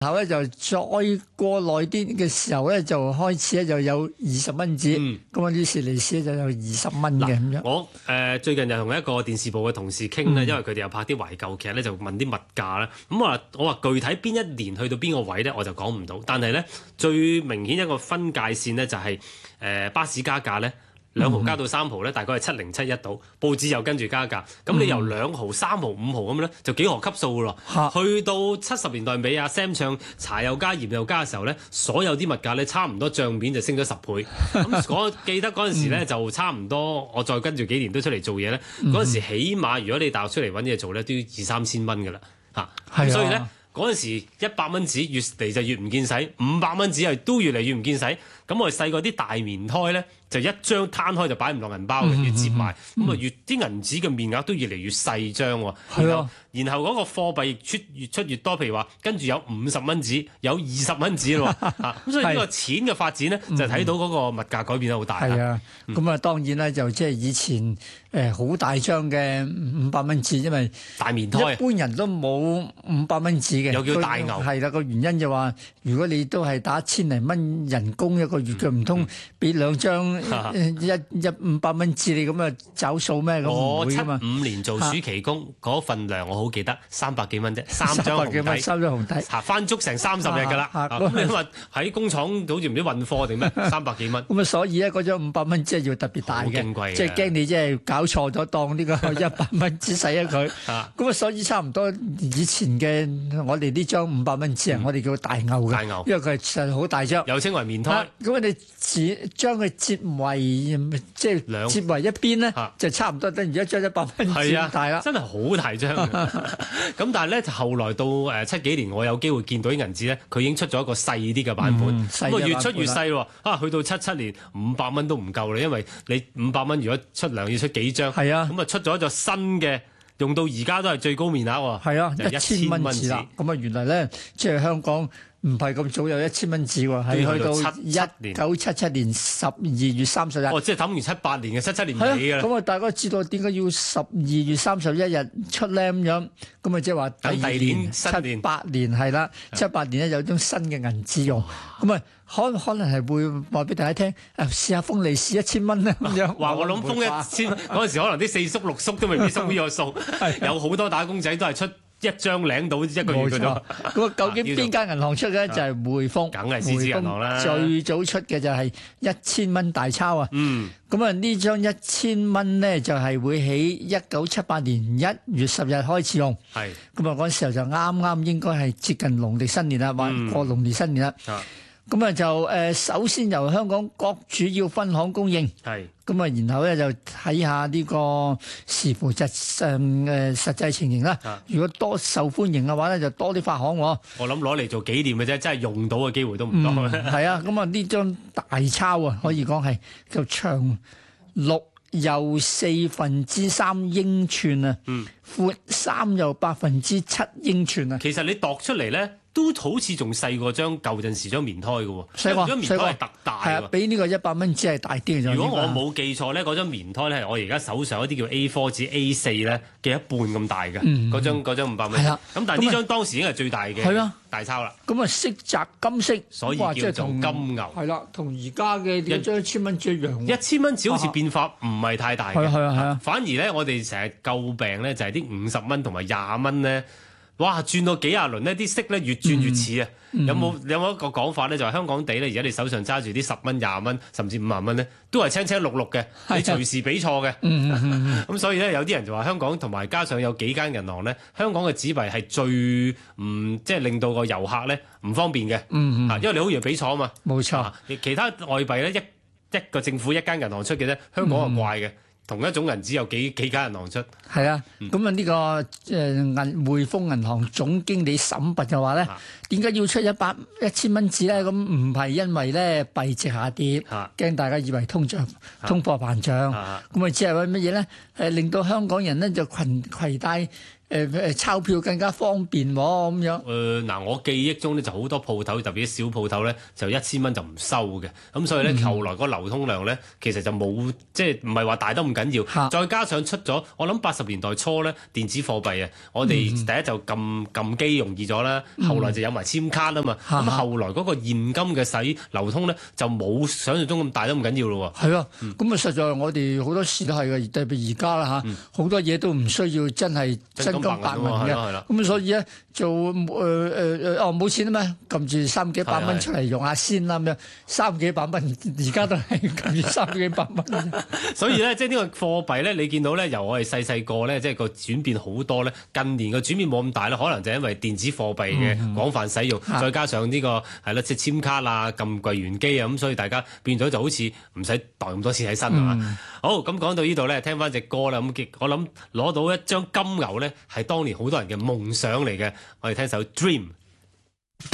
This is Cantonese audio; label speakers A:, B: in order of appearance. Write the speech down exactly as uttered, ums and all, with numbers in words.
A: 後咧就再過耐啲嘅時候咧，就開始咧就有二十蚊紙，咁啊於是利是就有二十蚊嘅咁樣。
B: 我誒、呃、最近又同一個電視部嘅同事傾咧，嗯、因為佢哋又拍啲懷舊劇咧，就問啲物價啦。咁我話我話具體邊一年去到邊個位咧，我就講唔到。但係咧最明顯一個分界線咧，就係、是、誒、呃、巴士加價咧。兩毫加到三毫咧，大概係七零七一度。報紙又跟住加價，咁你由兩毫、三毫、五毫咁咧，就幾何級數噶咯。去到七十年代尾啊 ，Sam 唱茶又加鹽又加嘅時候咧，所有啲物價咧差唔多帳面就升咗十倍。咁我記得嗰陣時咧就差唔多，我再跟住幾年都出嚟做嘢咧，嗰陣時起碼如果你大學出嚟揾嘢做咧，都要二三千蚊噶啦嚇。咁所以咧嗰陣時一百蚊紙越嚟就越唔見使，五百蚊紙係都越嚟越唔見使。咁我哋細個啲大棉胎咧，就一張攤開就擺唔落銀包嘅，越摺埋，咁啊越啲銀紙嘅面額都越嚟越細張喎。係啊，然後嗰個貨幣出越出越多，譬如話跟住有五十蚊紙，有二十蚊紙咯喎。咁所以呢個錢嘅發展咧，就睇到嗰個物價改變得好大。係啊，咁啊當然咧就即係以前誒好大張嘅五百蚊紙，因為大棉胎一般人都冇五百蚊紙嘅，又叫大牛。係啦，個原因就話如果你都係打千零蚊人工一個月嘅，唔通俾兩張一一五百蚊紙你咁啊找數咩？咁唔會㗎嘛。我七五年做暑期工嗰份糧我好記得，三百幾蚊啫，三張紅底，三張紅底，嚇翻足成三十日㗎啦。咁你話喺工廠好似唔知運貨定咩？三百幾蚊。咁啊，所以咧嗰張五百蚊紙係要特別大嘅，即係驚你即係搞錯咗，當呢個一百蚊紙使咗佢。咁啊，所以差唔多以前嘅我哋呢張五百蚊紙啊，我哋叫大牛嘅，大牛，因為佢係實係好大張，又稱為棉胎。咁我哋折將佢折為即係折為一邊咧，就差唔多等於一張一百蚊紙咁大啦。真係好大張嘅。咁但係咧，後來到誒七幾年，我有機會見到啲銀紙咧，佢已經出咗一個細啲嘅版本，咁啊越出越細喎。啊，去到七七年五百蚊都唔夠啦，因為你五百蚊如果出糧要出幾張，係啊，咁啊出咗一個新嘅，用到而家都係最高面額喎。係啊，一千蚊紙啦。咁啊原來咧，即係香港。唔係咁早有一千蚊紙喎，係去到一九七七年十二月三十日。哦，即係等於七八年嘅七七年尾㗎啦。咁啊，大家知道點解要十二月三十一日出咧咁樣？咁啊，即係話第二年七八年係啦，七八年咧有種新嘅銀紙用。咁啊，可可能係會話俾大家聽，誒試下封利是一千蚊啦咁樣。話我諗封一千嗰陣時，可能啲四叔六叔都未必收呢個數，有好多打工仔都係出一張領到一個月嘅啫。咁啊，究竟邊間銀行出嘅？就係匯豐，梗係獅子銀行啦。最早出嘅就係一千蚊大鈔啊。嗯。咁啊，呢張一千蚊咧就係會喺一九七八年一月十日開始用。係。咁啊，嗰陣時候就啱啱應該係接近農曆新年啦，或過農曆新年啦。啊。咁啊就誒，首先由香港各主要分行供應。係。咁啊，然後咧就睇下呢個視乎實誒誒實際情形啦。如果多受歡迎嘅話咧，就多啲發行喎。我諗攞嚟做紀念嘅啫，真係用到嘅機會都唔多。係啊，咁啊呢張大鈔啊，可以講係就長六又四分之三英寸啊，嗯，闊三又百分之七英寸啊。其實你度出嚟咧，都好似仲細過張舊陣時張棉胎嘅喎，細過張棉胎係特大，係啊，比呢個一百蚊紙係大啲嘅。如果我冇記錯咧，嗰張棉胎咧係我而家手上嗰啲叫 A 四 紙 A 四咧嘅一半咁大嘅，嗰張嗰張五百蚊。係啦，咁但係呢張當時已經係最大嘅，係啊，大鈔啦。咁啊色澤金色，所以叫做金牛。係啦，同而家嘅一張一千蚊紙一樣。一千蚊紙好似變化唔係太大嘅，係啊係啊係啊。反而咧，我哋成日詬病咧就係啲五十蚊同埋廿蚊咧。哇！轉到幾廿輪呢啲色咧越轉越似啊！嗯、有冇有冇一個講法咧？就係、是、香港地咧，而家你手上揸住啲十蚊、廿蚊，甚至五萬蚊咧，都係青青綠綠嘅，你隨時俾錯嘅。咁所以咧，有啲人就話香港同埋加上有幾間銀行咧，香港嘅紙幣係最唔、嗯、即係令到個遊客咧唔方便嘅。嗯嗯，因為你好容易俾錯啊嘛。冇錯、啊，其他外幣咧一一個政府一間銀行出嘅啫，香港係怪嘅。嗯同一種銀紙有幾幾間銀行出？係啊，咁啊呢個誒銀匯豐銀行總經理沈拔就話咧，點解要出一百一千蚊紙咧？咁唔係因為咧幣值下跌，驚大家以為通脹、通貨膨脹，咁啊只係為乜嘢咧？誒令到香港人咧就群攜帶
A: 誒誒鈔票更加方便喎咁樣。
B: 誒嗱、呃，我記憶中咧就好多鋪頭，特別啲小鋪頭咧，就一千蚊就唔收嘅。咁所以咧，後來個流通量咧，其實就冇即係唔係話大得咁緊要。再加上出咗，我諗八十年代初咧，電子貨幣啊，我哋第一就撳撳機容易咗啦，後來就有埋簽卡啊嘛。咁、嗯、後來嗰個現金嘅使流通咧，就冇想象中咁大得咁緊要咯喎。
A: 係啊，咁啊實在我哋好多時都係嘅，特別而家啦嚇，好、嗯、多嘢都唔需要真係真金白銀嘅。咁所以咧就誒誒誒哦冇錢啊嘛，撳住三幾百蚊出嚟用下先啦咁樣，三幾百蚊而家都係撳住三幾百蚊。
B: 所以咧，即係呢個貨幣咧，你見到咧，由我哋細細個咧，即係個轉變好多咧。近年個轉變冇咁大啦，可能就因為電子貨幣嘅廣泛使用，嗯、再加上呢、呢個係啦，即係簽卡啊、撳櫃員機啊，咁所以大家變咗就好似唔使袋咁多錢喺身啊嘛。嗯、好，咁講到呢度咧，聽翻隻歌啦。咁我諗攞到一張金牛咧，係當年好多人嘅夢想嚟嘅。我哋聽首《Dream》。